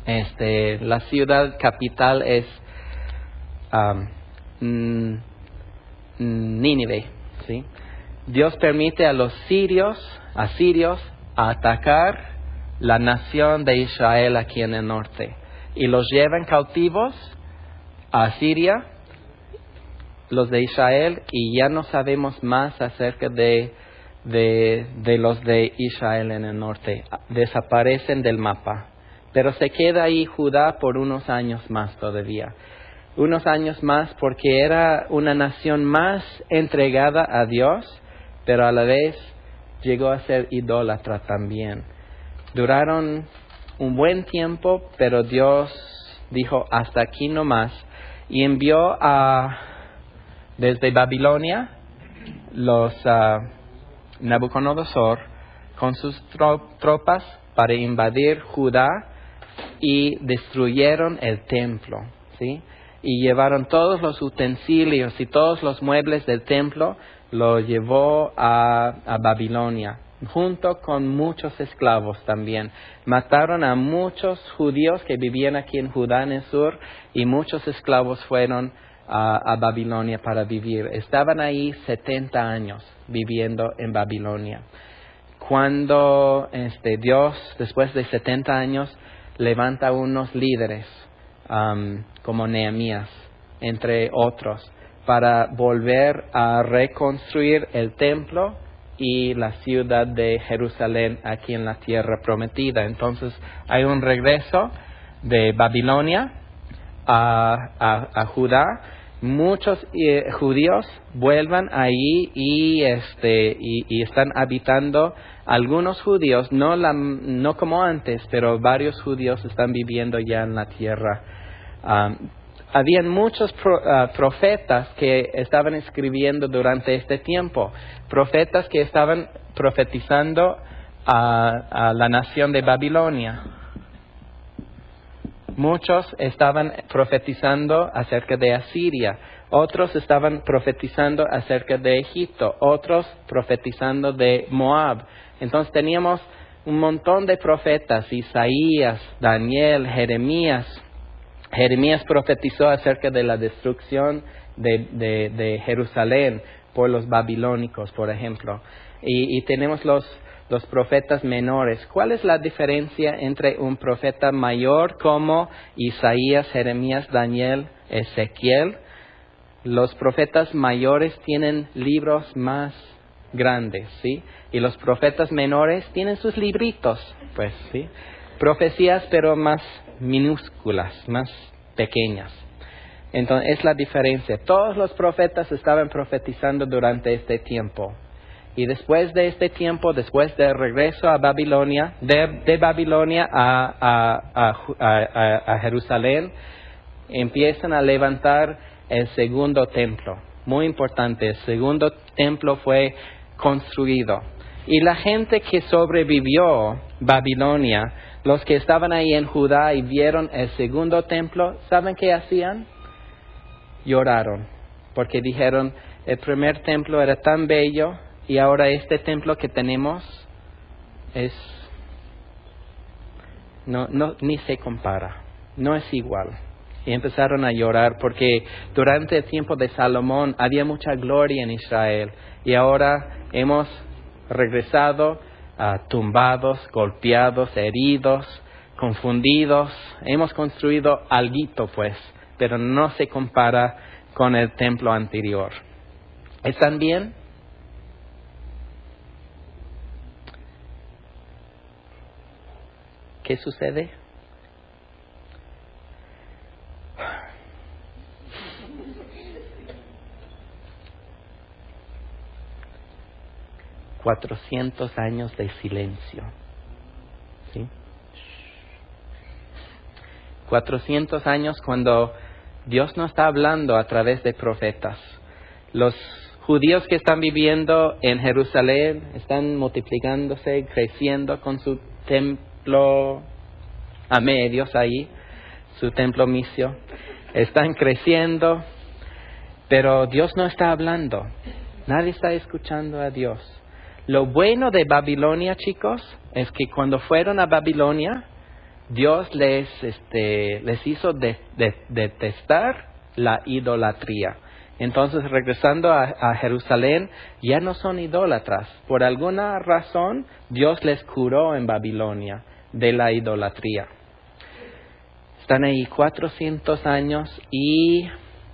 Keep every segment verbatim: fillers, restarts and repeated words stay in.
Este, la ciudad capital es um, Nínive, ¿sí? Dios permite a los sirios, asirios, atacar la nación de Israel aquí en el norte y los llevan cautivos a Siria, los de Israel, y ya no sabemos más acerca de, de, de los de Israel en el norte. Desaparecen del mapa, pero se queda ahí Judá por unos años más todavía. Unos años más porque era una nación más entregada a Dios, pero a la vez llegó a ser idólatra también. Duraron un buen tiempo, pero Dios dijo hasta aquí nomás y envió a desde Babilonia los uh, Nabucodonosor con sus tro- tropas para invadir Judá y destruyeron el templo, ¿sí? Y llevaron todos los utensilios y todos los muebles del templo, lo llevó a, a Babilonia, junto con muchos esclavos también. Mataron a muchos judíos que vivían aquí en Judá en el sur, y muchos esclavos fueron a, a Babilonia para vivir. Estaban ahí setenta años viviendo en Babilonia. Cuando este, Dios, después de setenta años, levanta unos líderes, um, como Nehemías, entre otros, para volver a reconstruir el templo y la ciudad de Jerusalén aquí en la tierra prometida. Entonces hay un regreso de Babilonia a, a, a Judá. Muchos eh, judíos vuelvan ahí y este y, y están habitando. Algunos judíos, no la, no como antes, pero varios judíos están viviendo ya en la tierra. Um, habían muchos pro, uh, profetas que estaban escribiendo durante este tiempo, profetas que estaban profetizando a, a la nación de Babilonia. Muchos estaban profetizando acerca de Asiria, otros estaban profetizando acerca de Egipto, otros profetizando de Moab. Entonces teníamos un montón de profetas: Isaías, Daniel, Jeremías. Jeremías profetizó acerca de la destrucción de, de, de Jerusalén por los babilónicos, por ejemplo. Y, y tenemos los, los profetas menores. ¿Cuál es la diferencia entre un profeta mayor como Isaías, Jeremías, Daniel, Ezequiel? Los profetas mayores tienen libros más grandes, ¿sí? Y los profetas menores tienen sus libritos, pues, ¿sí? Profecías, pero más minúsculas, más pequeñas. Entonces, es la diferencia. Todos los profetas estaban profetizando durante este tiempo. Y después de este tiempo, después del regreso a Babilonia, de, de Babilonia a, a, a, a, a Jerusalén, empiezan a levantar el segundo templo. Muy importante, el segundo templo fue construido. Y la gente que sobrevivió Babilonia, los que estaban ahí en Judá y vieron el segundo templo, ¿saben qué hacían? Lloraron, porque dijeron, el primer templo era tan bello y ahora este templo que tenemos es no, no ni se compara, no es igual. Y empezaron a llorar porque durante el tiempo de Salomón había mucha gloria en Israel y ahora hemos regresado uh, tumbados, golpeados, heridos, confundidos. Hemos construido alguito, pues, pero no se compara con el templo anterior. ¿Están bien? ¿Qué sucede? Cuatrocientos años de silencio, ¿sí? Cuatrocientos años cuando Dios no está hablando a través de profetas. Los judíos que están viviendo en Jerusalén están multiplicándose, creciendo con su templo a medios ahí, su templo misio. Están creciendo, pero Dios no está hablando. Nadie está escuchando a Dios. Lo bueno de Babilonia, chicos, es que cuando fueron a Babilonia, Dios les, este, les hizo de, de, detestar la idolatría. Entonces, regresando a, a Jerusalén, ya no son idólatras. Por alguna razón, Dios les curó en Babilonia de la idolatría. Están ahí cuatrocientos años y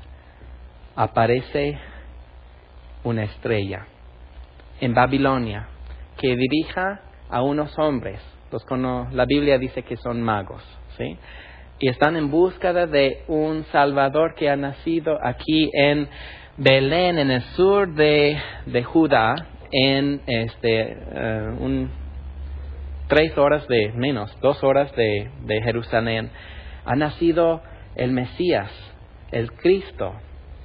aparece una estrella en Babilonia que dirija a unos hombres. Los cono- la Biblia dice que son magos, ¿sí? Y están en búsqueda de un Salvador que ha nacido aquí en Belén, en el sur de, de Judá, en este uh, un tres horas de menos, dos horas de, de Jerusalén. Ha nacido el Mesías, el Cristo,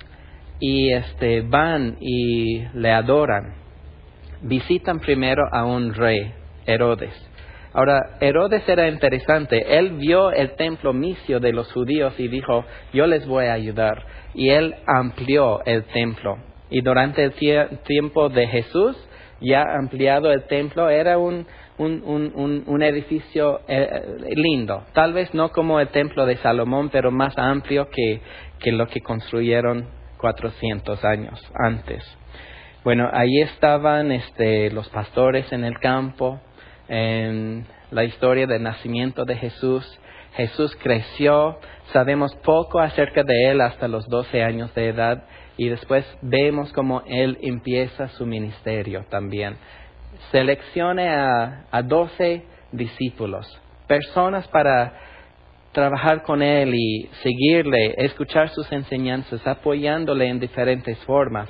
y este van y le adoran. Visitan primero a un rey, Herodes. Ahora, Herodes era interesante. Él vio el templo misio de los judíos y dijo, yo les voy a ayudar. Y él amplió el templo. Y durante el tie- tiempo de Jesús, ya ampliado el templo, era un, un, un, un, un edificio eh, lindo. Tal vez no como el templo de Salomón, pero más amplio que, que lo que construyeron cuatrocientos años antes. Bueno, ahí estaban este, los pastores en el campo. En la historia del nacimiento de Jesús, Jesús creció, sabemos poco acerca de él hasta los doce años de edad y después vemos cómo él empieza su ministerio también. Seleccione a, a doce discípulos, personas para trabajar con él y seguirle, escuchar sus enseñanzas, apoyándole en diferentes formas.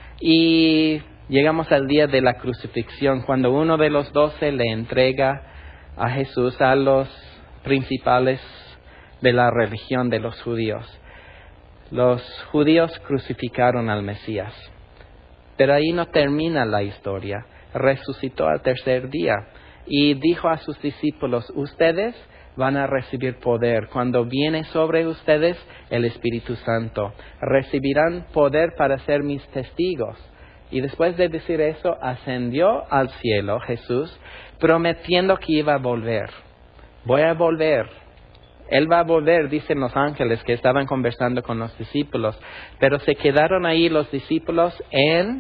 Y llegamos al día de la crucifixión, cuando uno de los doce le entrega a Jesús a los principales de la religión de los judíos. Los judíos crucificaron al Mesías. Pero ahí no termina la historia. Resucitó al tercer día y dijo a sus discípulos, ustedes van a recibir poder. Cuando viene sobre ustedes el Espíritu Santo, recibirán poder para ser mis testigos. Y después de decir eso, ascendió al cielo Jesús, prometiendo que iba a volver. Voy a volver. Él va a volver, dicen los ángeles que estaban conversando con los discípulos. Pero se quedaron ahí los discípulos en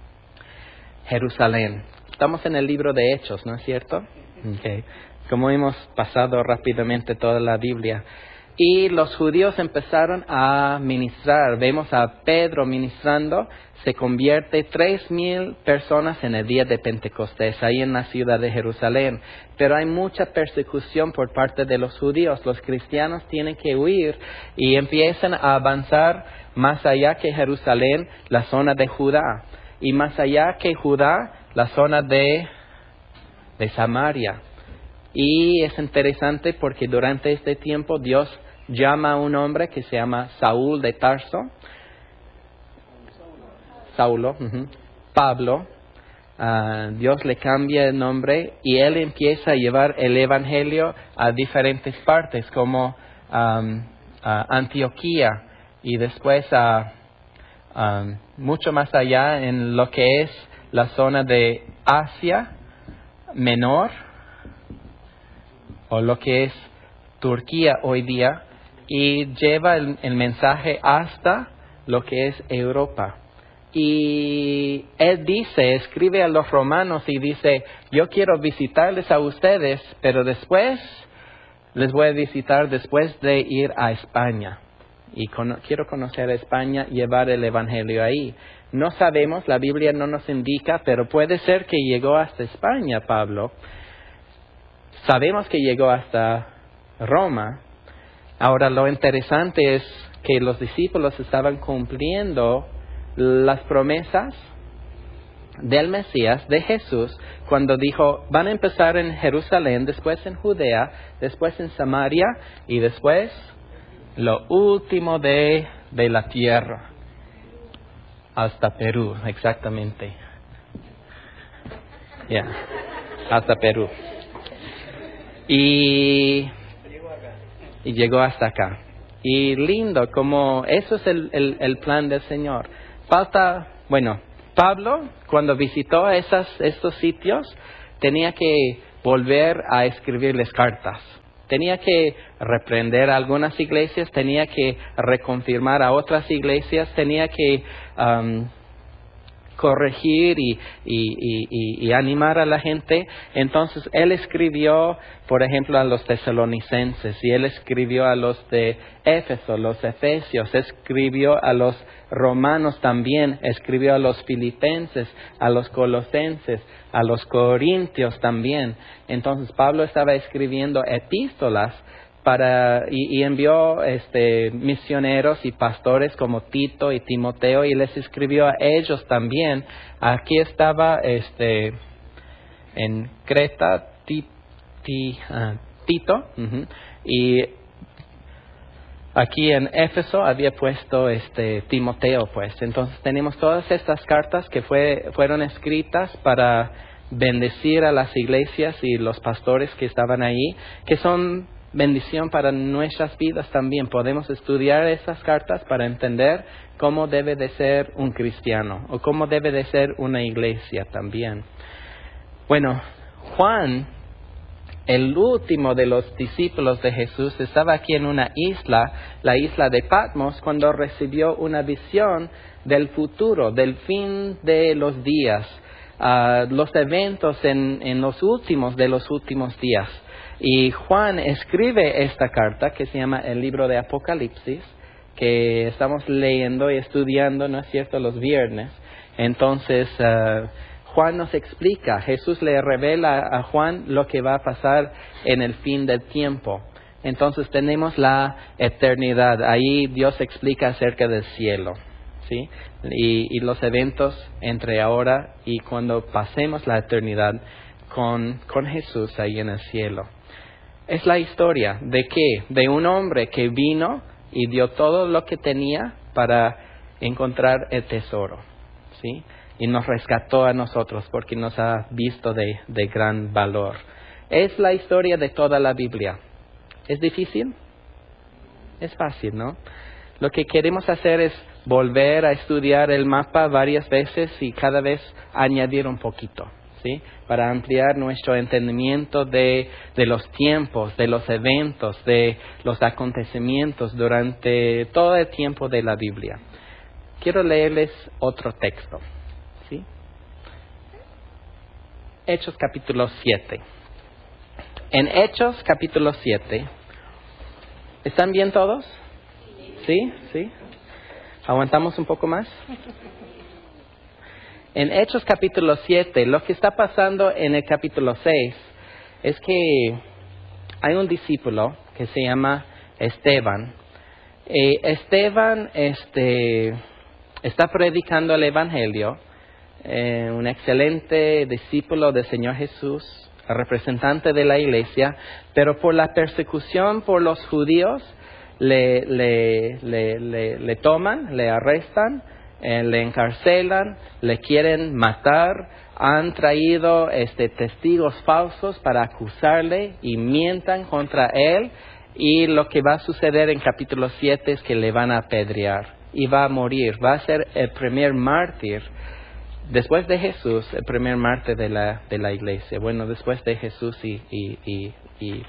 Jerusalén. Estamos en el libro de Hechos, ¿no es cierto? Okay. Como hemos pasado rápidamente toda la Biblia. Y los judíos empezaron a ministrar. Vemos a Pedro ministrando. Se convierte tres mil personas en el día de Pentecostés, ahí en la ciudad de Jerusalén. Pero hay mucha persecución por parte de los judíos. Los cristianos tienen que huir y empiezan a avanzar más allá que Jerusalén, la zona de Judá. Y más allá que Judá, la zona de, de Samaria. Y es interesante porque durante este tiempo Dios llama a un hombre que se llama Saúl de Tarso. Saulo, uh-huh. Pablo. Uh, Dios le cambia el nombre y él empieza a llevar el evangelio a diferentes partes como um, a Antioquía y después a um, mucho más allá en lo que es la zona de Asia Menor o lo que es Turquía hoy día y lleva el, el mensaje hasta lo que es Europa. Y él dice, escribe a los romanos y dice, yo quiero visitarles a ustedes, pero después les voy a visitar después de ir a España. Y con, quiero conocer a España, llevar el evangelio ahí. No sabemos, la Biblia no nos indica, pero puede ser que llegó hasta España, Pablo. Sabemos que llegó hasta Roma. Ahora lo interesante es que los discípulos estaban cumpliendo las promesas del Mesías, de Jesús, cuando dijo, van a empezar en Jerusalén, después en Judea, después en Samaria y después lo último de, de la tierra, hasta Perú, exactamente. Ya, yeah, hasta Perú. Y, y llegó hasta acá. Y lindo, como eso es el, el, el plan del Señor. Falta, bueno, Pablo, cuando visitó esas, estos sitios, tenía que volver a escribirles cartas. Tenía que reprender a algunas iglesias, tenía que reconfirmar a otras iglesias, tenía que um, corregir y, y, y, y animar a la gente. Entonces él escribió, por ejemplo, a los tesalonicenses, y él escribió a los de Éfeso, los efesios, escribió a los romanos también, escribió a los filipenses, a los colosenses, a los corintios también. Entonces Pablo estaba escribiendo epístolas para y, y envió este misioneros y pastores como Tito y Timoteo, y les escribió a ellos también. Aquí estaba este en Creta ti, ti, uh, Tito, uh-huh, y aquí en Éfeso había puesto este Timoteo, pues. Entonces tenemos todas estas cartas que fue, fueron escritas para bendecir a las iglesias y los pastores que estaban ahí, que son bendición para nuestras vidas también. Podemos estudiar esas cartas para entender cómo debe de ser un cristiano o cómo debe de ser una iglesia también. Bueno, Juan, el último de los discípulos de Jesús, estaba aquí en una isla, la isla de Patmos, cuando recibió una visión del futuro, del fin de los días, uh, los eventos en, en los últimos de los últimos días. Y Juan escribe esta carta que se llama el libro de Apocalipsis, que estamos leyendo y estudiando, ¿no es cierto?, los viernes. Entonces, uh, Juan nos explica, Jesús le revela a Juan lo que va a pasar en el fin del tiempo. Entonces tenemos la eternidad. Ahí Dios explica acerca del cielo, ¿sí? Y, y los eventos entre ahora y cuando pasemos la eternidad con, con Jesús ahí en el cielo. Es la historia de qué? De un hombre que vino y dio todo lo que tenía para encontrar el tesoro, ¿sí? Y nos rescató a nosotros porque nos ha visto de, de gran valor. Es la historia de toda la Biblia. ¿Es difícil? Es fácil, ¿no? Lo que queremos hacer es volver a estudiar el mapa varias veces y cada vez añadir un poquito, ¿sí? Para ampliar nuestro entendimiento de, de los tiempos, de los eventos, de los acontecimientos durante todo el tiempo de la Biblia. Quiero leerles otro texto, ¿sí? Hechos capítulo siete. En Hechos capítulo siete, ¿están bien todos? ¿Sí? ¿Sí? ¿Aguantamos un poco más? En Hechos capítulo siete, lo que está pasando en el capítulo seis es que hay un discípulo que se llama Esteban. Eh, Esteban este, está predicando el Evangelio, eh, un excelente discípulo del Señor Jesús, representante de la iglesia, pero por la persecución por los judíos le, le, le, le, le toman, le arrestan, Eh, le encarcelan, le quieren matar, han traído este, testigos falsos para acusarle y mientan contra él, y lo que va a suceder en capítulo siete es que le van a apedrear y va a morir, va a ser el primer mártir después de Jesús, el primer mártir de la, de la iglesia, bueno, después de Jesús y, y, y, y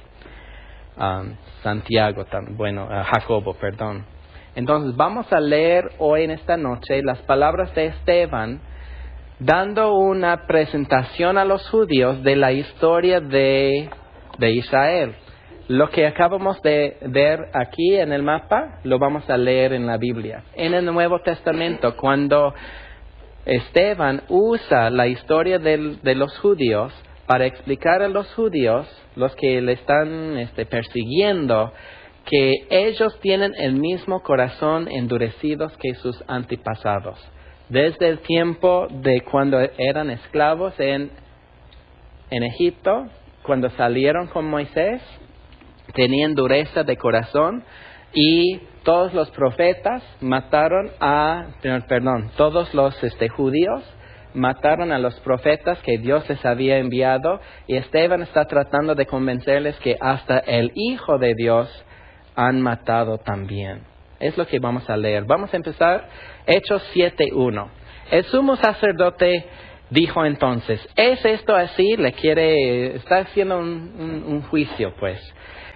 um, Santiago, bueno, uh, Jacobo, perdón. Entonces vamos a leer hoy en esta noche las palabras de Esteban dando una presentación a los judíos de la historia de, de Israel. Lo que acabamos de ver aquí en el mapa lo vamos a leer en la Biblia. En el Nuevo Testamento, cuando Esteban usa la historia de, de los judíos para explicar a los judíos, los que le están este, persiguiendo, que ellos tienen el mismo corazón endurecidos que sus antepasados. Desde el tiempo de cuando eran esclavos en, en Egipto, cuando salieron con Moisés, tenían dureza de corazón, y todos los profetas mataron a, perdón, todos los este, judíos mataron a los profetas que Dios les había enviado, y Esteban está tratando de convencerles que hasta el Hijo de Dios han matado también. Es lo que vamos a leer. Vamos a empezar Hechos siete uno. El sumo sacerdote dijo entonces, ¿es esto así? Le quiere, está haciendo un, un, un juicio, pues.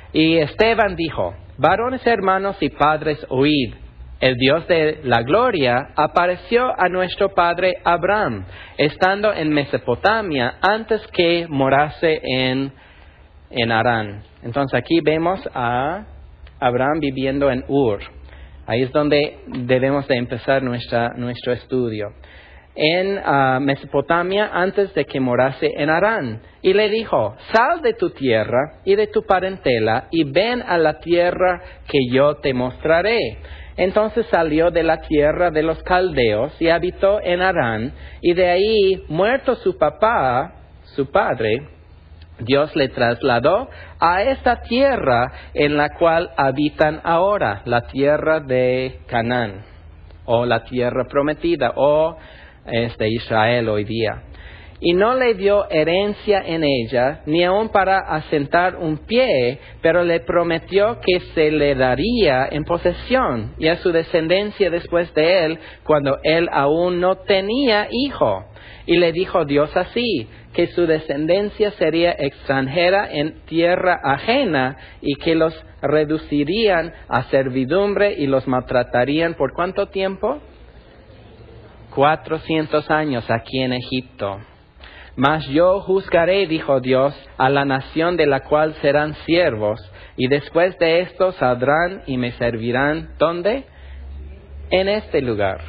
Y Esteban dijo: varones hermanos y padres, oíd. El Dios de la gloria apareció a nuestro padre Abraham, estando en Mesopotamia, antes que morase en, en Harán. Entonces aquí vemos a Abraham viviendo en Ur. Ahí es donde debemos de empezar nuestra, nuestro estudio. En uh, Mesopotamia, antes de que morase en Harán. Y le dijo: sal de tu tierra y de tu parentela y ven a la tierra que yo te mostraré. Entonces salió de la tierra de los caldeos y habitó en Harán, y de ahí, muerto su papá, su padre, Dios le trasladó a esta tierra en la cual habitan ahora, la tierra de Canaán, o la tierra prometida, o este, Israel hoy día. Y no le dio herencia en ella, ni aun para asentar un pie, pero le prometió que se le daría en posesión, y a su descendencia después de él, cuando él aún no tenía hijo. Y le dijo Dios así, que su descendencia sería extranjera en tierra ajena, y que los reducirían a servidumbre y los maltratarían ¿por cuánto tiempo? Cuatrocientos años aquí en Egipto. Mas yo juzgaré, dijo Dios, a la nación de la cual serán siervos, y después de esto saldrán y me servirán, ¿dónde? En este lugar.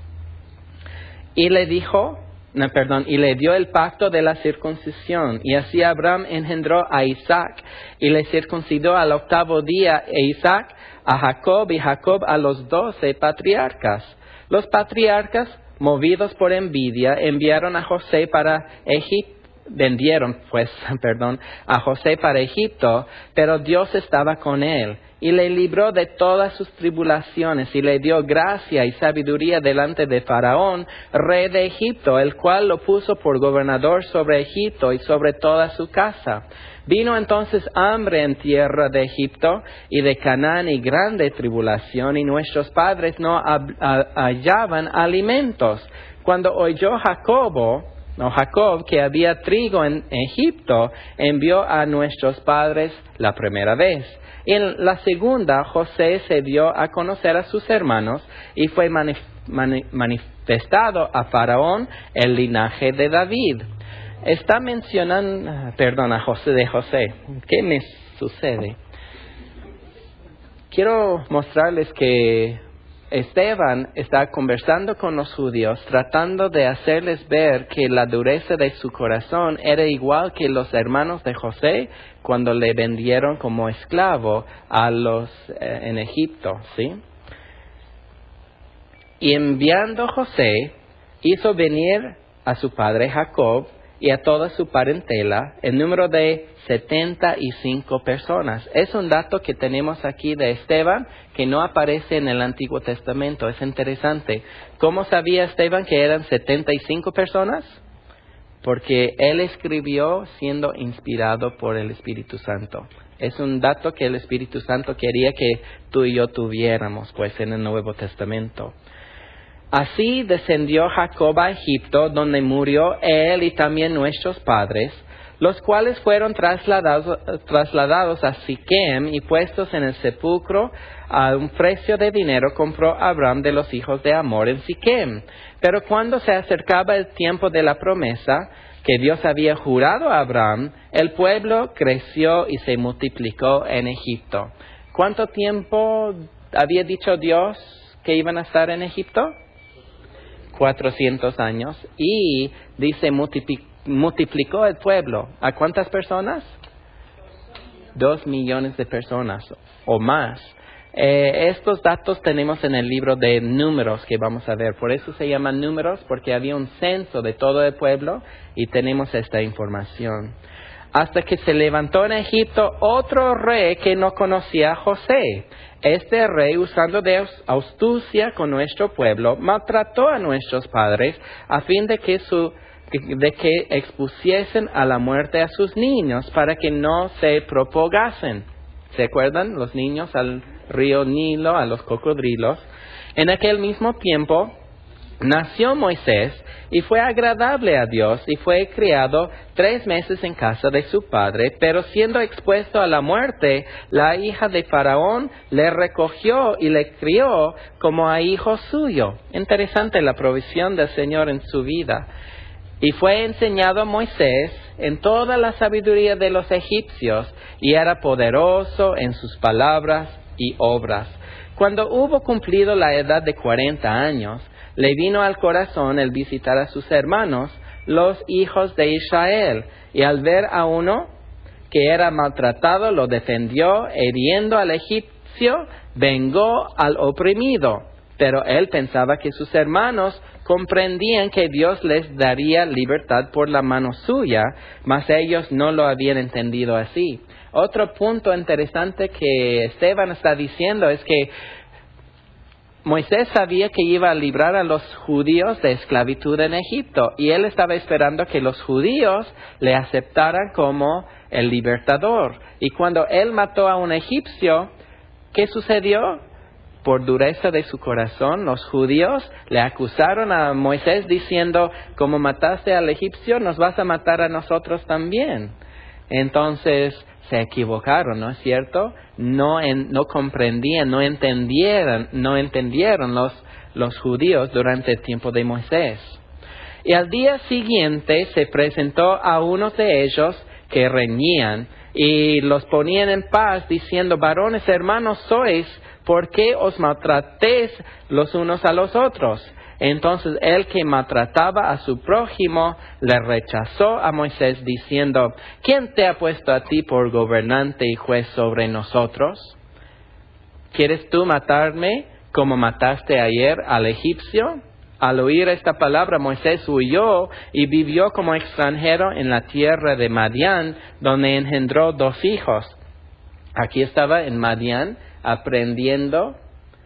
Y le dijo, no, perdón, y le dio el pacto de la circuncisión, y así Abraham engendró a Isaac, y le circuncidó al octavo día, e Isaac a Jacob, y Jacob a los doce patriarcas. Los patriarcas, movidos por envidia, enviaron a José para Egipto, vendieron, pues, perdón, a José para Egipto, pero Dios estaba con él, y le libró de todas sus tribulaciones, y le dio gracia y sabiduría delante de Faraón, rey de Egipto, el cual lo puso por gobernador sobre Egipto y sobre toda su casa. Vino entonces hambre en tierra de Egipto y de Canaán y grande tribulación, y nuestros padres no hallaban alimentos. Cuando oyó Jacobo, no, Jacob, que había trigo en Egipto, envió a nuestros padres la primera vez. En la segunda, José se dio a conocer a sus hermanos, y fue manif mani manifestado a Faraón el linaje de David. Está mencionando, perdón, a José de José. ¿Qué me sucede? Quiero mostrarles que Esteban está conversando con los judíos, tratando de hacerles ver que la dureza de su corazón era igual que los hermanos de José cuando le vendieron como esclavo a los eh, en Egipto, ¿sí? Y enviando José, hizo venir a su padre Jacob y a toda su parentela, el número de setenta y cinco personas. Es un dato que tenemos aquí de Esteban que no aparece en el Antiguo Testamento. Es interesante. ¿Cómo sabía Esteban que eran setenta y cinco personas? Porque él escribió siendo inspirado por el Espíritu Santo. Es un dato que el Espíritu Santo quería que tú y yo tuviéramos, pues, en el Nuevo Testamento. Así descendió Jacob a Egipto, donde murió él y también nuestros padres, los cuales fueron trasladados, trasladados a Siquem y puestos en el sepulcro. A un precio de dinero compró Abraham de los hijos de Amor en Siquem. Pero cuando se acercaba el tiempo de la promesa que Dios había jurado a Abraham, el pueblo creció y se multiplicó en Egipto. ¿Cuánto tiempo había dicho Dios que iban a estar en Egipto? cuatrocientos años. Y dice multiplicó el pueblo. ¿A cuántas personas? Dos millones de personas o más. Eh, estos datos tenemos en el libro de Números que vamos a ver. Por eso se llaman Números, porque había un censo de todo el pueblo y tenemos esta información. Hasta que se levantó en Egipto otro rey que no conocía a José. Este rey, usando de astucia con nuestro pueblo, maltrató a nuestros padres a fin de que, su, de que expusiesen a la muerte a sus niños para que no se propagasen. ¿Se acuerdan? Los niños al río Nilo, a los cocodrilos. En aquel mismo tiempo nació Moisés y fue agradable a Dios y fue criado tres meses en casa de su padre, pero siendo expuesto a la muerte, la hija de Faraón le recogió y le crió como a hijo suyo. Interesante la provisión del Señor en su vida. Y fue enseñado a Moisés en toda la sabiduría de los egipcios, y era poderoso en sus palabras y obras. Cuando hubo cumplido la edad de cuarenta años, le vino al corazón el visitar a sus hermanos, los hijos de Israel, y al ver a uno que era maltratado, lo defendió, hiriendo al egipcio, vengó al oprimido. Pero él pensaba que sus hermanos comprendían que Dios les daría libertad por la mano suya, mas ellos no lo habían entendido así. Otro punto interesante que Esteban está diciendo es que Moisés sabía que iba a librar a los judíos de esclavitud en Egipto, y él estaba esperando que los judíos le aceptaran como el libertador. Y cuando él mató a un egipcio, ¿qué sucedió? Por dureza de su corazón, los judíos le acusaron a Moisés diciendo, como mataste al egipcio, nos vas a matar a nosotros también. Entonces se equivocaron, ¿no es cierto? No, en, no comprendían, no entendieron, no entendieron los, los judíos durante el tiempo de Moisés. Y al día siguiente se presentó a unos de ellos que reñían y los ponían en paz, diciendo, varones hermanos sois, ¿por qué os maltratéis los unos a los otros? Entonces el que maltrataba a su prójimo le rechazó a Moisés diciendo, ¿quién te ha puesto a ti por gobernante y juez sobre nosotros? ¿Quieres tú matarme como mataste ayer al egipcio? Al oír esta palabra, Moisés huyó y vivió como extranjero en la tierra de Madián, donde engendró dos hijos. Aquí estaba en Madián aprendiendo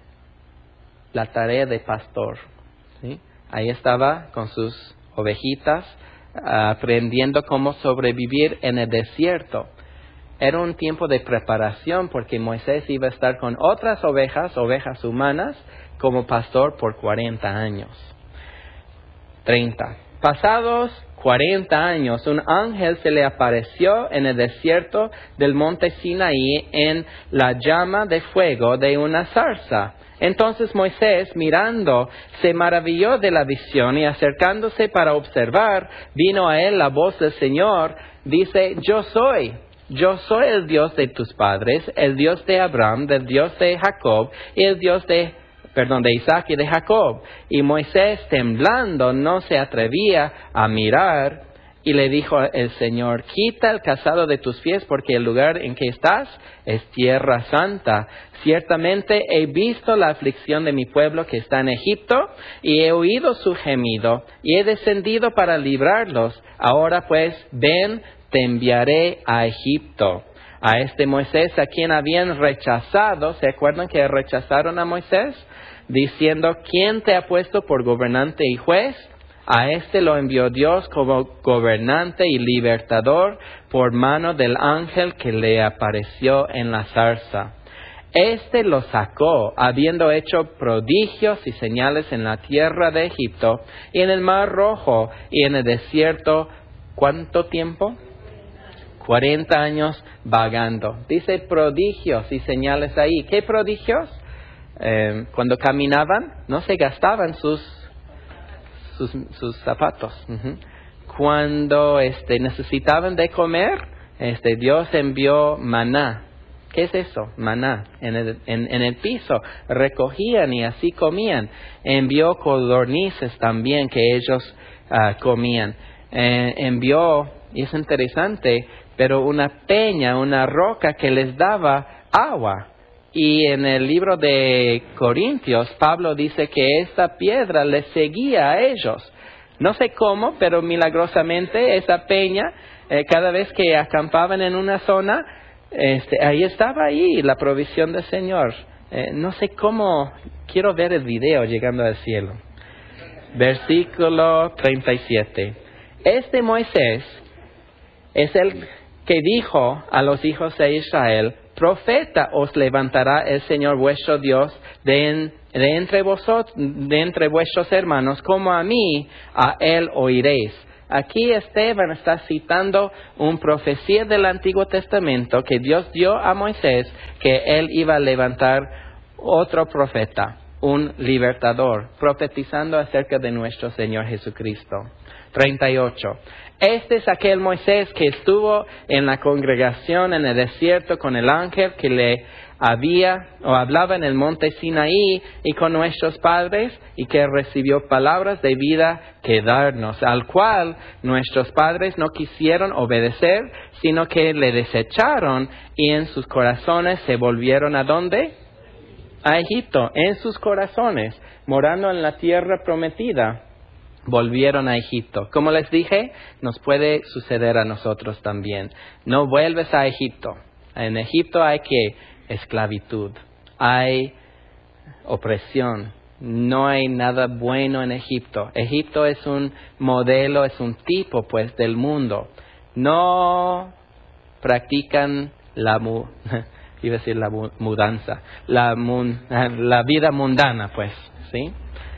la tarea de pastor. ¿Sí? Ahí estaba con sus ovejitas, aprendiendo cómo sobrevivir en el desierto. Era un tiempo de preparación porque Moisés iba a estar con otras ovejas, ovejas humanas, como pastor por cuarenta años. treinta. Pasados cuarenta años, un ángel se le apareció en el desierto del monte Sinaí en la llama de fuego de una zarza. Entonces Moisés, mirando, se maravilló de la visión y acercándose para observar, vino a él la voz del Señor, dice, yo soy, yo soy el Dios de tus padres, el Dios de Abraham, del Dios de Jacob y el Dios de, perdón, de Isaac y de Jacob. Y Moisés, temblando, no se atrevía a mirar. Y le dijo el Señor, quita el calzado de tus pies, porque el lugar en que estás es tierra santa. Ciertamente he visto la aflicción de mi pueblo que está en Egipto, y he oído su gemido, y he descendido para librarlos. Ahora pues, ven, te enviaré a Egipto. A este Moisés, a quien habían rechazado, ¿se acuerdan que rechazaron a Moisés? Diciendo, ¿quién te ha puesto por gobernante y juez? A este lo envió Dios como gobernante y libertador por mano del ángel que le apareció en la zarza. Este lo sacó, habiendo hecho prodigios y señales en la tierra de Egipto y en el mar Rojo y en el desierto. ¿Cuánto tiempo? Cuarenta años vagando. Dice prodigios y señales ahí. ¿Qué prodigios? Eh, cuando caminaban, no se gastaban sus Sus, sus zapatos. Uh-huh. Cuando este, necesitaban de comer, este, Dios envió maná. ¿Qué es eso? Maná. En el, en, en el piso. Recogían y así comían. Envió codornices también que ellos uh, comían. Eh, envió, y es interesante, pero una peña, una roca que les daba agua. Y en el libro de Corintios, Pablo dice que esta piedra les seguía a ellos. No sé cómo, pero milagrosamente esa peña, eh, cada vez que acampaban en una zona, este, ahí estaba ahí la provisión del Señor. Eh, no sé cómo, quiero ver el video llegando al cielo. Versículo treinta y siete. Este Moisés es el que dijo a los hijos de Israel, profeta os levantará el Señor vuestro Dios de en de entre vosotros, de entre vuestros hermanos, como a mí, a él oiréis. Aquí Esteban está citando una profecía del Antiguo Testamento que Dios dio a Moisés, que él iba a levantar otro profeta, un libertador, profetizando acerca de nuestro Señor Jesucristo. treinta y ocho. Este es aquel Moisés que estuvo en la congregación en el desierto con el ángel que le había o hablaba en el monte Sinaí y con nuestros padres, y que recibió palabras de vida que darnos, al cual nuestros padres no quisieron obedecer, sino que le desecharon, y en sus corazones se volvieron ¿a dónde? A Egipto, en sus corazones, morando en la tierra prometida. Volvieron a Egipto. Como les dije, nos puede suceder a nosotros también. No vuelves a Egipto. En Egipto hay que esclavitud, hay opresión. No hay nada bueno en Egipto. Egipto es un modelo, es un tipo, pues, del mundo. No practican la mu iba a decir la mudanza, la mun la vida mundana, pues, ¿sí?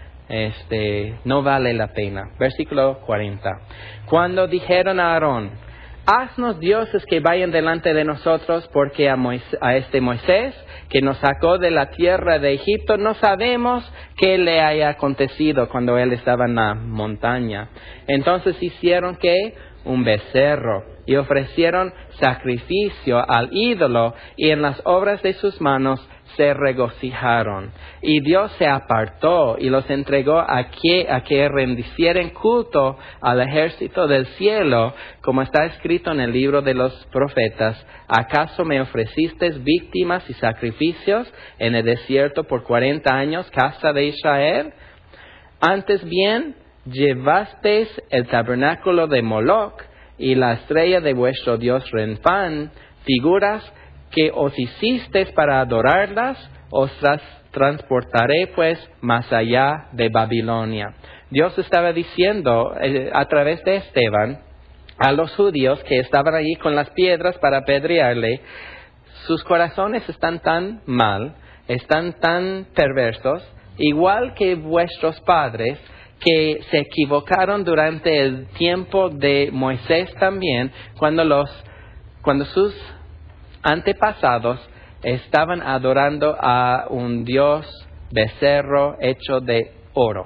Este, no vale la pena. Versículo cuarenta. Cuando dijeron a Aarón, haznos dioses que vayan delante de nosotros, porque a, Moisés, a este Moisés, que nos sacó de la tierra de Egipto, no sabemos qué le haya acontecido cuando él estaba en la montaña. Entonces hicieron ¿qué? Un becerro, y ofrecieron sacrificio al ídolo, y en las obras de sus manos se regocijaron. Y Dios se apartó y los entregó a que, a que rendicieren culto al ejército del cielo, como está escrito en el libro de los profetas. ¿Acaso me ofreciste víctimas y sacrificios en el desierto por cuarenta años, casa de Israel? Antes bien, llevasteis el tabernáculo de Moloc y la estrella de vuestro dios Renfán, figuras que os hicisteis para adorarlas, os tras transportaré pues más allá de Babilonia. Dios estaba diciendo eh, a través de Esteban a los judíos que estaban allí con las piedras para apedrearle, sus corazones están tan mal, están tan perversos, igual que vuestros padres, que se equivocaron durante el tiempo de Moisés también, cuando los, cuando sus antepasados estaban adorando a un dios becerro hecho de oro.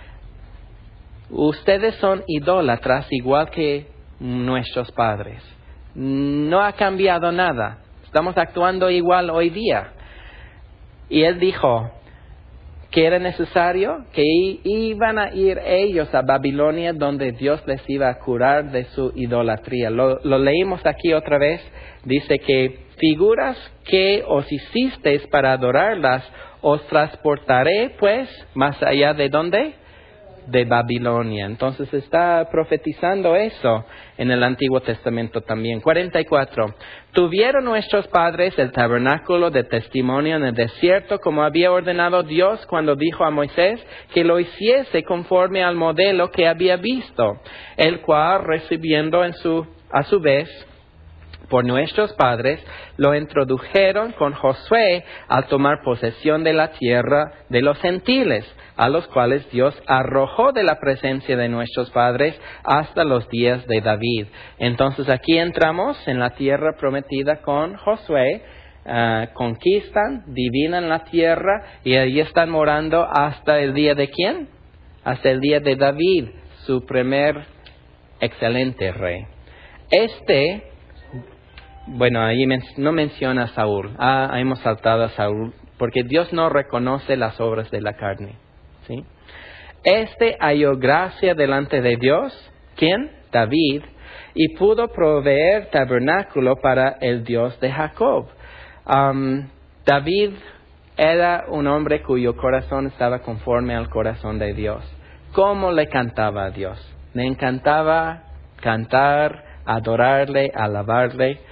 Ustedes son idólatras igual que nuestros padres. No ha cambiado nada. Estamos actuando igual hoy día. Y él dijo que era necesario, que iban a ir ellos a Babilonia, donde Dios les iba a curar de su idolatría. Lo, lo leímos aquí otra vez. Dice que figuras que os hicisteis para adorarlas, os transportaré pues más allá de ¿dónde? De Babilonia. Entonces está profetizando eso en el Antiguo Testamento también. cuarenta y cuatro. Tuvieron nuestros padres el tabernáculo de testimonio en el desierto, como había ordenado Dios cuando dijo a Moisés que lo hiciese conforme al modelo que había visto, el cual recibiendo en su, a su vez por nuestros padres, lo introdujeron con Josué al tomar posesión de la tierra de los gentiles, a los cuales Dios arrojó de la presencia de nuestros padres hasta los días de David. Entonces aquí entramos en la tierra prometida con Josué, uh, conquistan, divinan la tierra y allí están morando hasta el día de ¿quién? Hasta el día de David, su primer excelente rey. Este Bueno, ahí men no menciona a Saúl. Ah, hemos saltado a Saúl, porque Dios no reconoce las obras de la carne, ¿sí? Este halló gracia delante de Dios, ¿quién? David, y pudo proveer tabernáculo para el Dios de Jacob. Um, David era un hombre cuyo corazón estaba conforme al corazón de Dios. ¿Cómo le cantaba a Dios? Le encantaba cantar, adorarle, alabarle.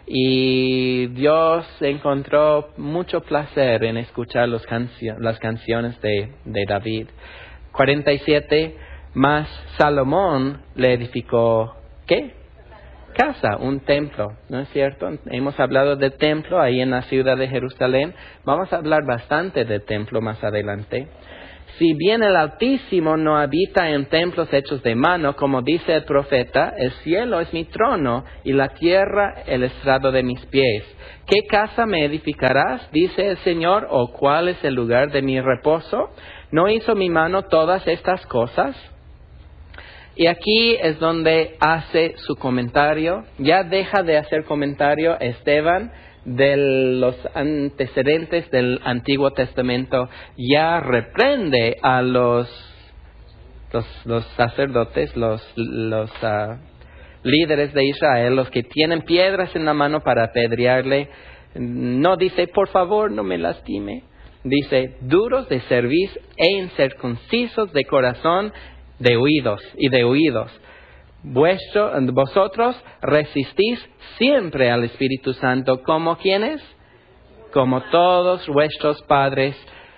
Y Dios encontró mucho placer en escuchar los cancio las canciones de, de David. cuarenta y siete. Mas Salomón le edificó, ¿qué? casa, un templo, ¿no es cierto? Hemos hablado de templo ahí en la ciudad de Jerusalén. Vamos a hablar bastante de templo más adelante. Si bien el Altísimo no habita en templos hechos de mano, como dice el profeta, el cielo es mi trono y la tierra el estrado de mis pies. ¿Qué casa me edificarás? Dice el Señor, ¿o cuál es el lugar de mi reposo? ¿No hizo mi mano todas estas cosas? Y aquí es donde hace su comentario. Ya deja de hacer comentario Esteban de los antecedentes del Antiguo Testamento. Ya reprende a los, los, los sacerdotes, los, los uh, líderes de Israel, los que tienen piedras en la mano para apedrearle. No dice, por favor, no me lastime. Dice, duros de cerviz e incircuncisos de corazón, de oídos y de oídos. Vuestro, vosotros resistís siempre al Espíritu Santo, ¿como quiénes? Como todos vuestros padres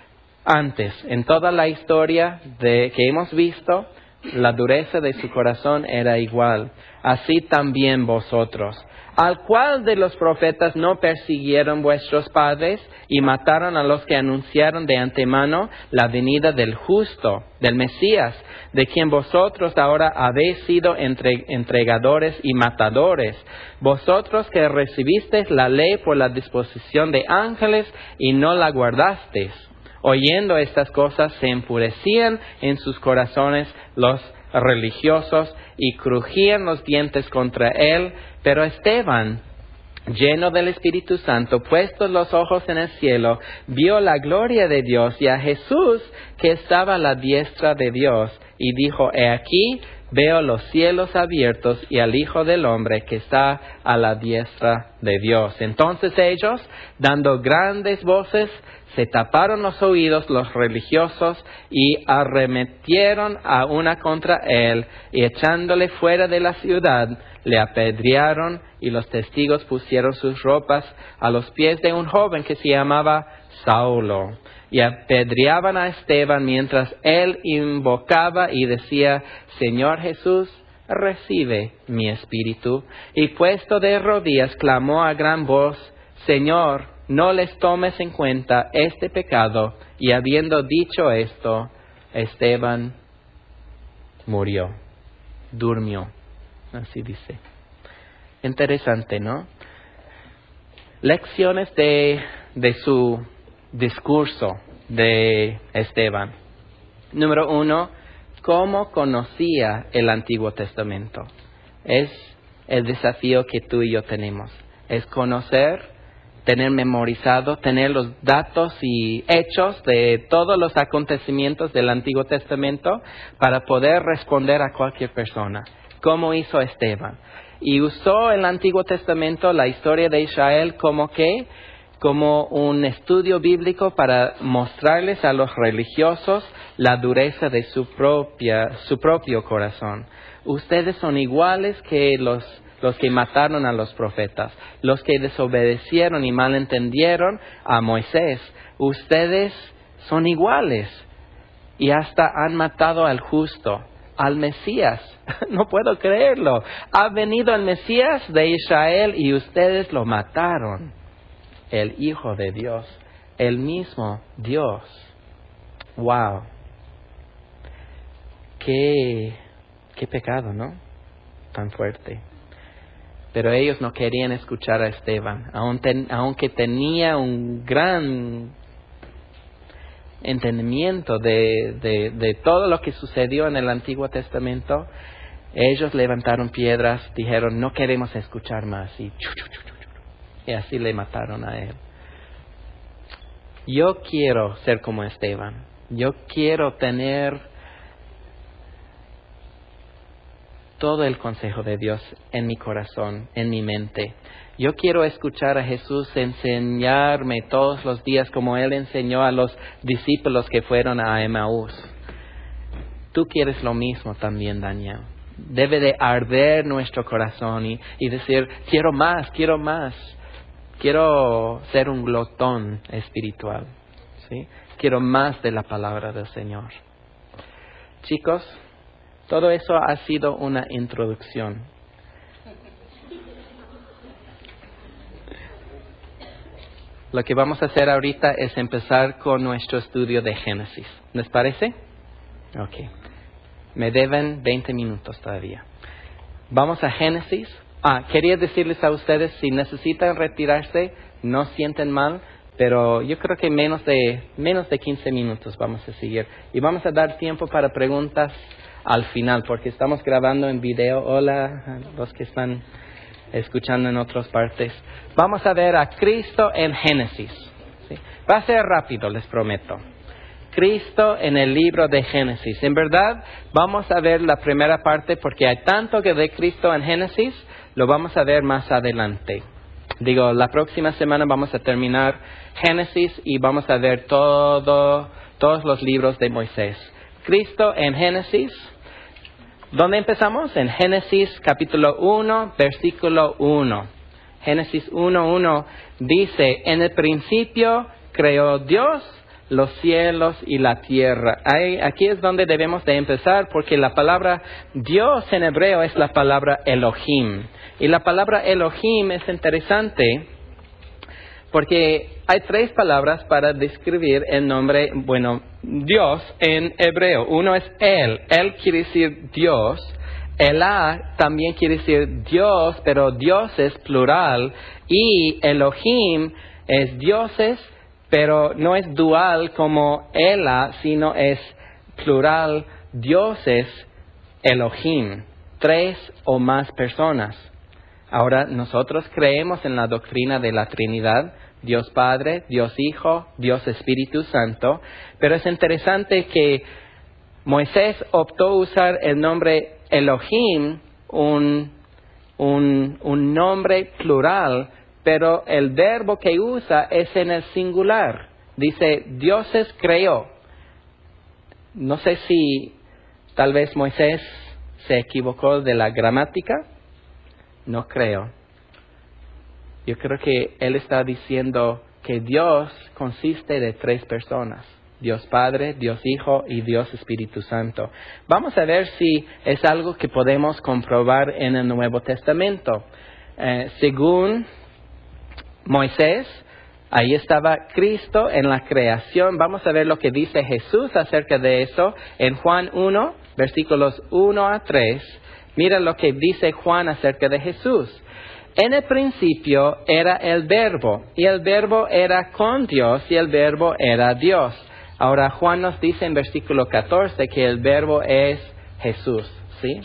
antes. En toda la historia de, que hemos visto, la dureza de su corazón era igual. Así también vosotros. ¿Al cual de los profetas no persiguieron vuestros padres y mataron a los que anunciaron de antemano la venida del justo, del Mesías, de quien vosotros ahora habéis sido entre, entregadores y matadores? Vosotros que recibisteis la ley por la disposición de ángeles y no la guardasteis. Oyendo estas cosas se enfurecían en sus corazones los religiosos y crujían los dientes contra él. Pero Esteban, lleno del Espíritu Santo, puestos los ojos en el cielo, vio la gloria de Dios y a Jesús que estaba a la diestra de Dios, y dijo, he aquí, veo los cielos abiertos y al Hijo del Hombre que está a la diestra de Dios. Entonces ellos, dando grandes voces, se taparon los oídos los religiosos y arremetieron a una contra él, y echándole fuera de la ciudad, le apedrearon, y los testigos pusieron sus ropas a los pies de un joven que se llamaba Saulo. Y apedreaban a Esteban mientras él invocaba y decía, Señor Jesús, recibe mi espíritu. Y puesto de rodillas, clamó a gran voz, Señor, no les tomes en cuenta este pecado. Y habiendo dicho esto, Esteban murió, durmió. Así dice. Interesante, ¿no? Lecciones de, de su discurso de Esteban. Número uno, ¿cómo conocía el Antiguo Testamento? Es el desafío que tú y yo tenemos. Es conocer, tener memorizado, tener los datos y hechos de todos los acontecimientos del Antiguo Testamento para poder responder a cualquier persona. ¿Cómo hizo Esteban? Y usó el Antiguo Testamento, la historia de Israel, como que, como un estudio bíblico para mostrarles a los religiosos la dureza de su propia, su propio corazón. Ustedes son iguales que los, los que mataron a los profetas, los que desobedecieron y malentendieron a Moisés. Ustedes son iguales y hasta han matado al justo, al Mesías. No puedo creerlo. Ha venido el Mesías de Israel y ustedes lo mataron. El Hijo de Dios, el mismo Dios. Wow. Qué, qué pecado, ¿no? Tan fuerte. Pero ellos no querían escuchar a Esteban, aunque tenía un gran entendimiento de, de, de todo lo que sucedió en el Antiguo Testamento. Ellos levantaron piedras, dijeron, no queremos escuchar más, y, chu, chu, chu, chu, y así le mataron a él. Yo quiero ser como Esteban. Yo quiero tener todo el consejo de Dios en mi corazón, en mi mente. Yo quiero escuchar a Jesús enseñarme todos los días como Él enseñó a los discípulos que fueron a Emaús. Tú quieres lo mismo también, Daniel. Debe de arder nuestro corazón y, y decir, quiero más, quiero más. Quiero ser un glotón espiritual, ¿sí? Quiero más de la palabra del Señor. Chicos, todo eso ha sido una introducción. lo que vamos a hacer ahorita es empezar con nuestro estudio de Génesis. ¿Les parece? Ok. Me deben veinte minutos todavía. Vamos a Génesis. Ah, quería decirles a ustedes, si necesitan retirarse, no sienten mal, pero yo creo que menos de, menos de quince minutos vamos a seguir. Y vamos a dar tiempo para preguntas al final, porque estamos grabando en video. Hola a los que están escuchando en otras partes. Vamos a ver a Cristo en Génesis. ¿Sí? Va a ser rápido, les prometo. Cristo en el libro de Génesis. En verdad, vamos a ver la primera parte porque hay tanto que de Cristo en Génesis, lo vamos a ver más adelante. Digo, la próxima semana vamos a terminar Génesis y vamos a ver todo, todos los libros de Moisés. Cristo en Génesis. ¿Dónde empezamos? En Génesis capítulo uno, versículo uno. Génesis uno, uno dice, en el principio creó Dios los cielos y la tierra. Ahí, aquí es donde debemos de empezar porque la palabra Dios en hebreo es la palabra Elohim. Y la palabra Elohim es interesante porque hay tres palabras para describir el nombre, bueno, Dios en hebreo. Uno es El. El quiere decir Dios. Elah también quiere decir Dios, pero Dios es plural. Y Elohim es dioses, pero no es dual como Elah, sino es plural, dioses, Elohim, tres o más personas. Ahora, nosotros creemos en la doctrina de la Trinidad, Dios Padre, Dios Hijo, Dios Espíritu Santo, pero es interesante que Moisés optó usar el nombre Elohim, un, un, un nombre plural, pero el verbo que usa es en el singular. Dice, dioses creó. No sé si tal vez Moisés se equivocó de la gramática. No creo. Yo creo que él está diciendo que Dios consiste de tres personas. Dios Padre, Dios Hijo y Dios Espíritu Santo. Vamos a ver si es algo que podemos comprobar en el Nuevo Testamento. Eh, según Moisés, ahí estaba Cristo en la creación. Vamos a ver lo que dice Jesús acerca de eso en Juan uno, versículos uno a tres. Mira lo que dice Juan acerca de Jesús. En el principio era el Verbo, y el Verbo era con Dios, y el Verbo era Dios. Ahora Juan nos dice en versículo catorce que el Verbo es Jesús, ¿sí?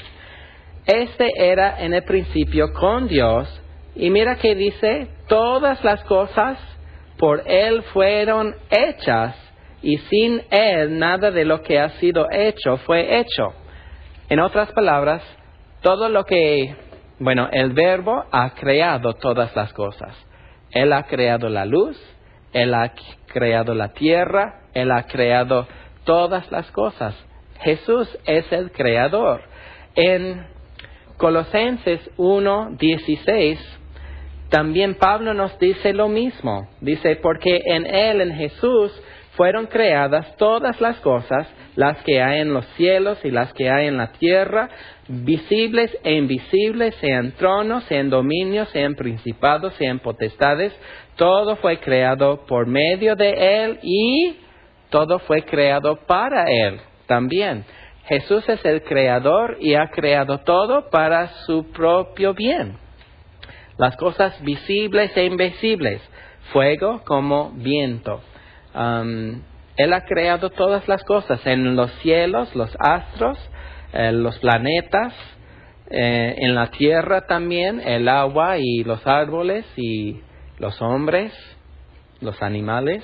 Este era en el principio con Dios. Y mira que dice, todas las cosas por Él fueron hechas y sin Él nada de lo que ha sido hecho fue hecho. En otras palabras, todo lo que, bueno, el Verbo ha creado todas las cosas. Él ha creado la luz, Él ha creado la tierra, Él ha creado todas las cosas. Jesús es el creador. En Colosenses uno, dieciséis, también Pablo nos dice lo mismo. Dice, porque en Él, en Jesús, fueron creadas todas las cosas, las que hay en los cielos y las que hay en la tierra, visibles e invisibles, sean tronos, sean dominios, sean principados, sean potestades. Todo fue creado por medio de Él y todo fue creado para Él también. Jesús es el creador y ha creado todo para su propio bien. Las cosas visibles e invisibles, fuego como viento. Um, él ha creado todas las cosas en los cielos, los astros, eh, los planetas, eh, en la tierra también, el agua y los árboles y los hombres, los animales,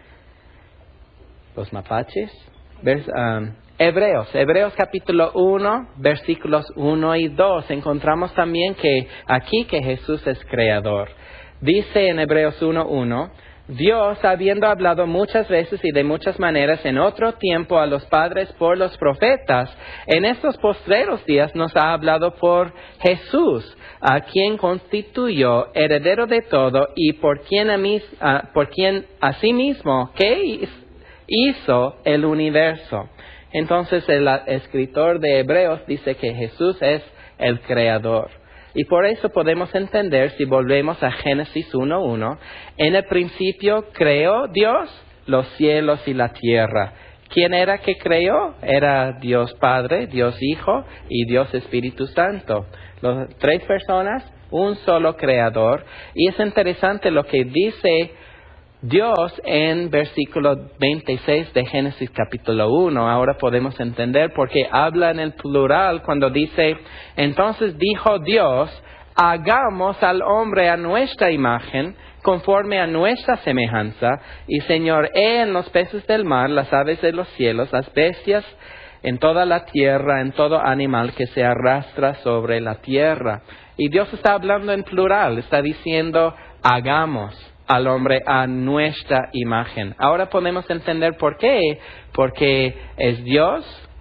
los mapaches. ¿Ves? Um, Hebreos, Hebreos capítulo uno, versículos uno y dos. Encontramos también que aquí que Jesús es creador. Dice en Hebreos uno, uno, Dios, habiendo hablado muchas veces y de muchas maneras en otro tiempo a los padres por los profetas, en estos postreros días nos ha hablado por Jesús, a quien constituyó heredero de todo y por quien, a mí, uh, por quien asimismo que hizo el universo. Entonces el escritor de Hebreos dice que Jesús es el creador. Y por eso podemos entender, si volvemos a Génesis uno uno, en el principio creó Dios los cielos y la tierra. ¿Quién era que creó? Era Dios Padre, Dios Hijo y Dios Espíritu Santo. Los tres personas, un solo creador. Y es interesante lo que dice Dios en versículo veintiséis de Génesis capítulo uno. Ahora podemos entender por qué habla en el plural cuando dice, entonces dijo Dios, hagamos al hombre a nuestra imagen, conforme a nuestra semejanza, y señoree en los peces del mar, las aves de los cielos, las bestias, en toda la tierra, en todo animal que se arrastra sobre la tierra. Y Dios está hablando en plural, está diciendo, hagamos al hombre a nuestra imagen. Ahora podemos entender por qué, porque es Dios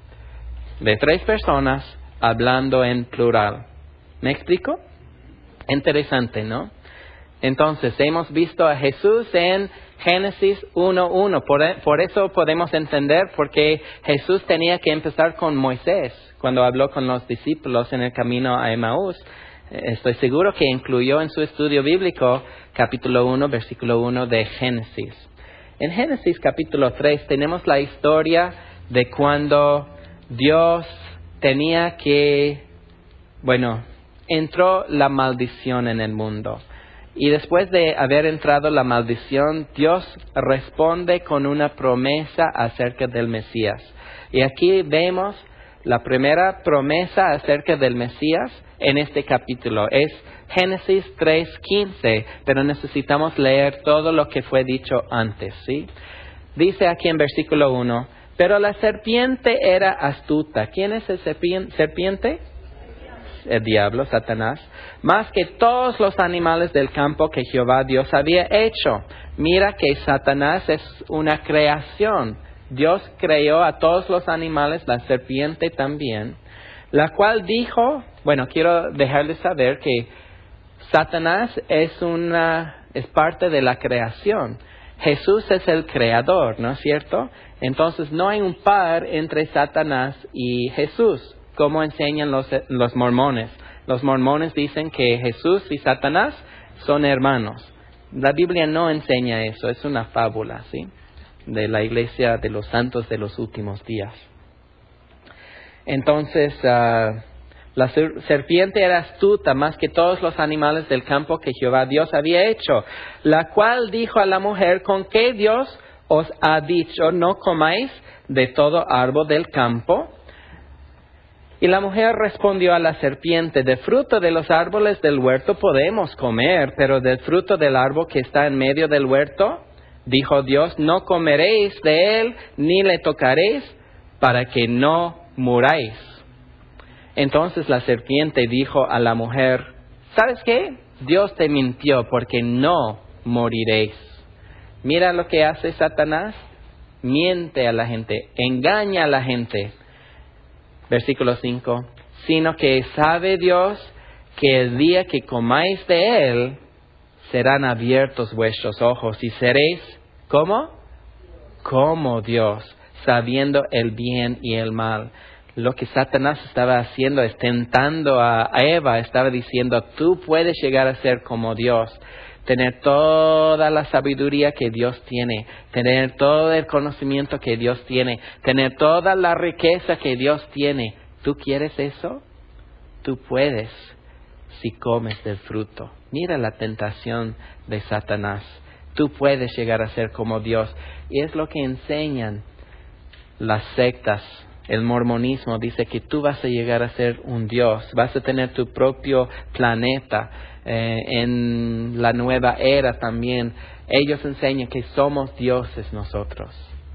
de tres personas hablando en plural. ¿Me explico? Interesante, ¿no? Entonces, hemos visto a Jesús en Génesis uno uno. Por, por eso podemos entender por qué Jesús tenía que empezar con Moisés cuando habló con los discípulos en el camino a Emaús. Estoy seguro que incluyó en su estudio bíblico capítulo uno, versículo uno de Génesis. En Génesis capítulo tres tenemos la historia de cuando Dios tenía que, bueno, entró la maldición en el mundo. Y después de haber entrado la maldición, Dios responde con una promesa acerca del Mesías. Y aquí vemos la primera promesa acerca del Mesías en este capítulo. Es Génesis tres quince, pero necesitamos leer todo lo que fue dicho antes, ¿sí? Dice aquí en versículo uno, pero la serpiente era astuta. ¿Quién es el serpiente? El diablo, Satanás, más que todos los animales del campo que Jehová Dios había hecho. Mira que Satanás es una creación. Dios creó a todos los animales, la serpiente también, la cual dijo, bueno, quiero dejarles saber que Satanás es una, es parte de la creación. Jesús es el creador, ¿no es cierto? Entonces no hay un par entre Satanás y Jesús, como enseñan los, los mormones. Los mormones dicen que Jesús y Satanás son hermanos. La Biblia no enseña eso, es una fábula, ¿sí? De la iglesia de los santos de los últimos días. Entonces, uh, la serpiente era astuta más que todos los animales del campo que Jehová Dios había hecho, la cual dijo a la mujer, ¿con qué Dios os ha dicho, no comáis de todo árbol del campo? Y la mujer respondió a la serpiente, de fruto de los árboles del huerto podemos comer, pero del fruto del árbol que está en medio del huerto, dijo Dios, no comeréis de él, ni le tocaréis, para que no muráis. Entonces la serpiente dijo a la mujer, ¿sabes qué? Dios te mintió, porque no moriréis. Mira lo que hace Satanás, miente a la gente, engaña a la gente. Versículo cinco, sino que sabe Dios que el día que comáis de él, serán abiertos vuestros ojos y seréis, ¿cómo? Como Dios, sabiendo el bien y el mal. Lo que Satanás estaba haciendo es tentando a Eva, estaba diciendo, tú puedes llegar a ser como Dios, tener toda la sabiduría que Dios tiene, tener todo el conocimiento que Dios tiene, tener toda la riqueza que Dios tiene. ¿Tú quieres eso? Tú puedes si comes del fruto. Mira la tentación de Satanás. Tú puedes llegar a ser como Dios. Y es lo que enseñan las sectas. El mormonismo dice que tú vas a llegar a ser un Dios, vas a tener tu propio planeta. Eh, en la nueva era también, ellos enseñan que somos dioses nosotros.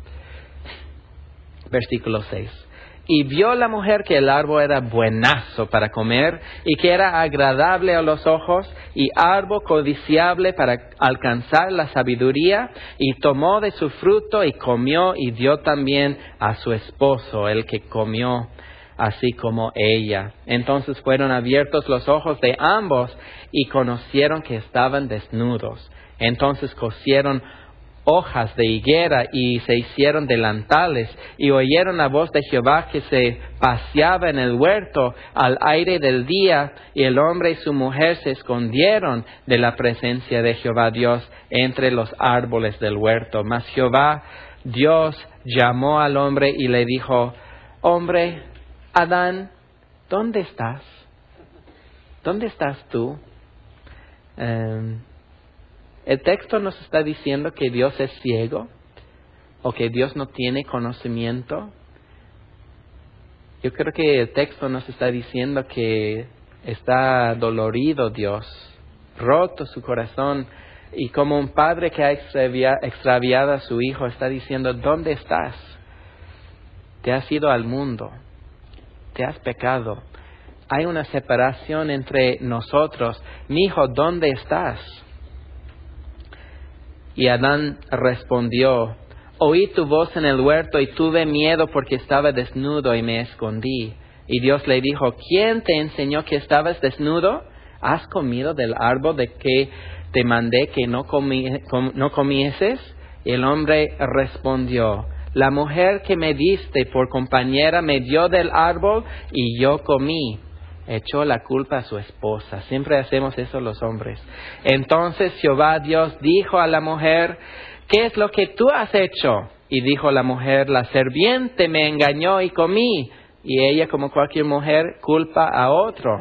Versículo seis. Y vio la mujer que el árbol era buenazo para comer, y que era agradable a los ojos, y árbol codiciable para alcanzar la sabiduría, y tomó de su fruto y comió, y dio también a su esposo, el que comió, así como ella. Entonces fueron abiertos los ojos de ambos, y conocieron que estaban desnudos. Entonces cosieron hojas de higuera y se hicieron delantales, y oyeron la voz de Jehová que se paseaba en el huerto al aire del día, y el hombre y su mujer se escondieron de la presencia de Jehová Dios entre los árboles del huerto. Mas Jehová Dios llamó al hombre y le dijo: hombre, Adán, ¿dónde estás? ¿Dónde estás tú? Um, El texto nos está diciendo que Dios es ciego o que Dios no tiene conocimiento. Yo creo que el texto nos está diciendo que está dolorido Dios, roto su corazón, y como un padre que ha extravia, extraviado a su hijo está diciendo: ¿dónde estás? Te has ido al mundo, te has pecado, hay una separación entre nosotros. Mi hijo, ¿dónde estás? Y Adán respondió: oí tu voz en el huerto y tuve miedo porque estaba desnudo y me escondí. Y Dios le dijo: ¿quién te enseñó que estabas desnudo? ¿Has comido del árbol de que te mandé que no, comi com no comieses? Y el hombre respondió: la mujer que me diste por compañera me dio del árbol y yo comí. Echó la culpa a su esposa. Siempre hacemos eso los hombres. Entonces Jehová Dios dijo a la mujer: ¿qué es lo que tú has hecho? Y dijo la mujer: la serpiente me engañó y comí. Y ella, como cualquier mujer, culpa a otro.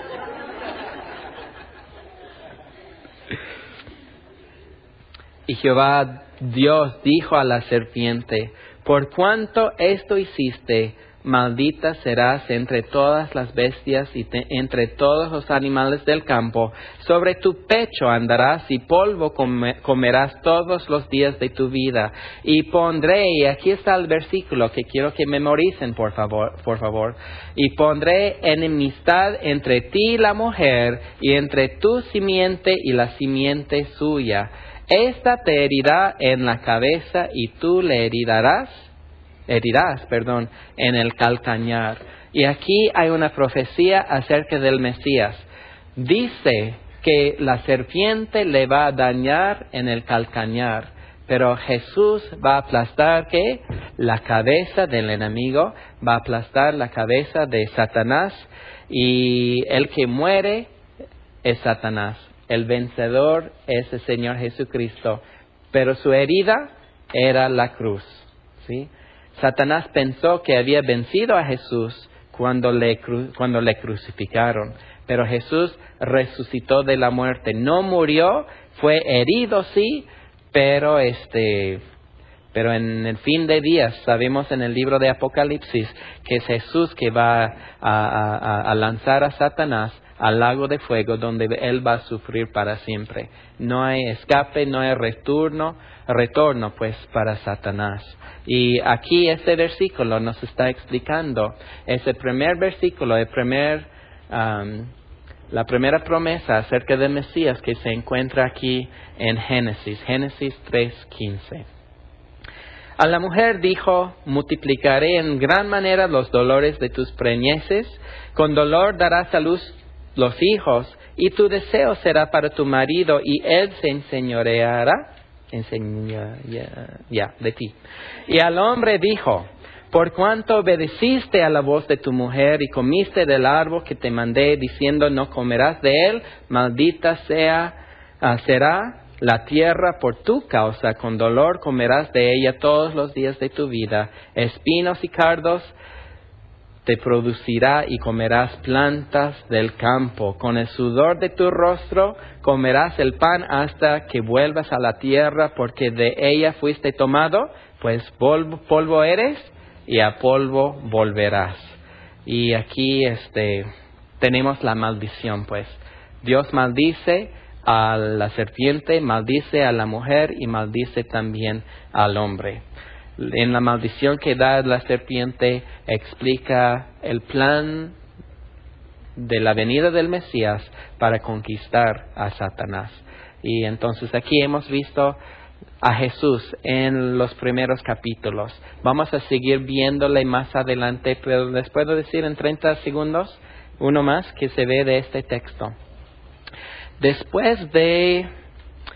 Y Jehová Dios dijo a la serpiente: por cuanto esto hiciste, maldita serás entre todas las bestias y te, entre todos los animales del campo. Sobre tu pecho andarás y polvo come, comerás todos los días de tu vida. Y pondré, y aquí está el versículo que quiero que memoricen por favor, por favor. Y pondré enemistad entre ti y la mujer, y entre tu simiente y la simiente suya. Esta te herirá en la cabeza y tú le herirás. herirás, perdón, en el calcañar. Y aquí hay una profecía acerca del Mesías. Dice que la serpiente le va a dañar en el calcañar, pero Jesús va a aplastar, ¿qué? La cabeza del enemigo, va a aplastar la cabeza de Satanás, y el que muere es Satanás. El vencedor es el Señor Jesucristo, pero su herida era la cruz, ¿sí? Satanás pensó que había vencido a Jesús cuando le, cru- cuando le crucificaron, pero Jesús resucitó de la muerte. No murió, fue herido sí, pero este, pero en el fin de días sabemos en el libro de Apocalipsis que es Jesús que va a, a, a lanzar a Satanás al lago de fuego, donde él va a sufrir para siempre. No hay escape, no hay retorno, retorno pues para Satanás. Y aquí este versículo nos está explicando, es el primer versículo, el primer, um, la primera promesa acerca del Mesías que se encuentra aquí en Génesis, Génesis tres quince. A la mujer dijo: multiplicaré en gran manera los dolores de tus preñeces, con dolor darás a luz los hijos, y tu deseo será para tu marido, y él se enseñoreará enseña, ya, ya, de ti. Y al hombre dijo: por cuanto obedeciste a la voz de tu mujer y comiste del árbol que te mandé, diciendo: no comerás de él, maldita sea, uh, será la tierra por tu causa, con dolor comerás de ella todos los días de tu vida, espinos y cardos te producirá y comerás plantas del campo. Con el sudor de tu rostro comerás el pan hasta que vuelvas a la tierra, porque de ella fuiste tomado, pues polvo, polvo eres y a polvo volverás. Y aquí este, tenemos la maldición, pues. Dios maldice a la serpiente, maldice a la mujer y maldice también al hombre. En la maldición que da la serpiente explica el plan de la venida del Mesías para conquistar a Satanás. Y entonces aquí hemos visto a Jesús en los primeros capítulos. Vamos a seguir viéndole más adelante, pero les puedo decir en treinta segundos uno más que se ve de este texto. Después de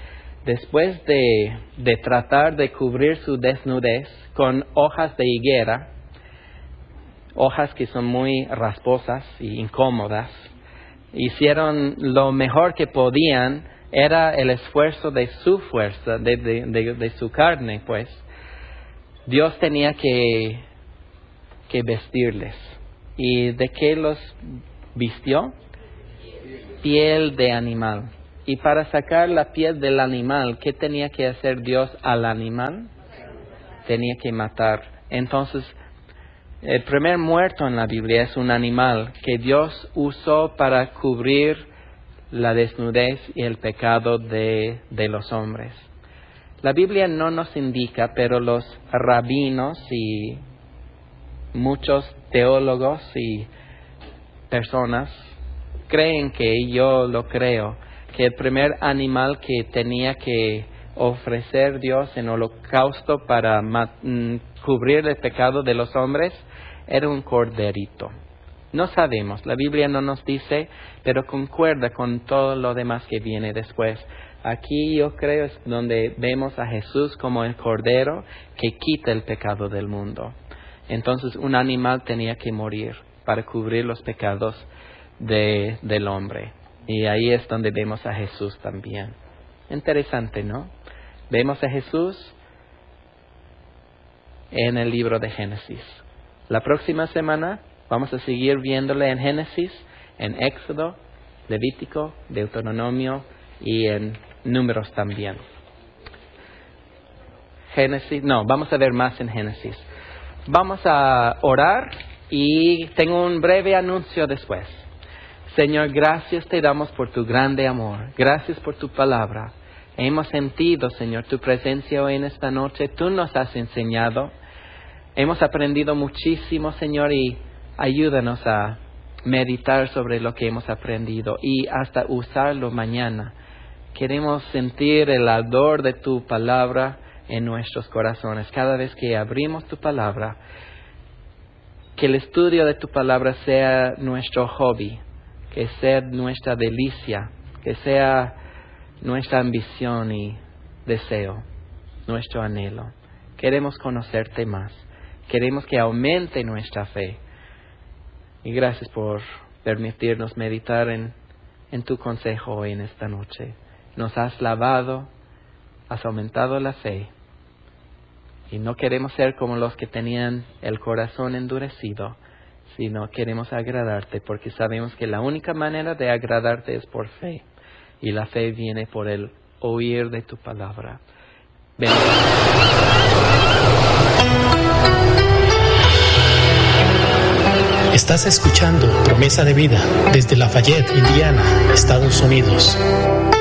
después de, de tratar de cubrir su desnudez con hojas de higuera, hojas que son muy rasposas y incómodas, hicieron lo mejor que podían, era el esfuerzo de su fuerza, de, de, de, de su carne, pues. Dios tenía que, que vestirles. ¿Y de qué los vistió? Piel de animal. Y para sacar la piel del animal, ¿qué tenía que hacer Dios al animal? Tenía que matar. Entonces, el primer muerto en la Biblia es un animal que Dios usó para cubrir la desnudez y el pecado de, de los hombres. La Biblia no nos indica, pero los rabinos y muchos teólogos y personas creen que, y yo lo creo, que el primer animal que tenía que ofrecer Dios en holocausto para mm, cubrir el pecado de los hombres era un corderito. No sabemos, la Biblia no nos dice, pero concuerda con todo lo demás que viene después. Aquí yo creo es donde vemos a Jesús como el cordero que quita el pecado del mundo. Entonces un animal tenía que morir para cubrir los pecados de, del hombre. Y ahí es donde vemos a Jesús también. Interesante, ¿no? Vemos a Jesús en el libro de Génesis. La próxima semana vamos a seguir viéndole en Génesis, en Éxodo, Levítico, Deuteronomio y en Números también. Génesis, no, vamos a ver más en Génesis. Vamos a orar y tengo un breve anuncio después. Señor, gracias te damos por tu grande amor. Gracias por tu palabra. Hemos sentido, Señor, tu presencia hoy en esta noche. Tú nos has enseñado. Hemos aprendido muchísimo, Señor, y ayúdanos a meditar sobre lo que hemos aprendido y hasta usarlo mañana. Queremos sentir el ardor de tu palabra en nuestros corazones. Cada vez que abrimos tu palabra, que el estudio de tu palabra sea nuestro hobby, que sea nuestra delicia, que sea nuestra ambición y deseo, nuestro anhelo. Queremos conocerte más. Queremos que aumente nuestra fe. Y gracias por permitirnos meditar en, en tu consejo hoy en esta noche. Nos has lavado, has aumentado la fe. Y no queremos ser como los que tenían el corazón endurecido, sino queremos agradarte, porque sabemos que la única manera de agradarte es por fe. Y la fe viene por el oír de tu palabra. Ven. Estás escuchando Promesa de Vida desde Lafayette, Indiana, Estados Unidos.